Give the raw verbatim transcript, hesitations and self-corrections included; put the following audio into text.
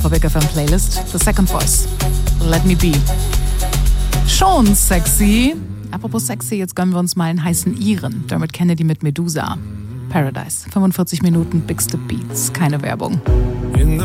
Woche Big F M Playlist. The Second Voice. Let Me Be. Schon sexy. Apropos sexy, jetzt gönnen wir uns mal einen heißen Iren. Dermot Kennedy mit Medusa. Paradise. fünfundvierzig Minuten, bigste Beats. Keine Werbung. In the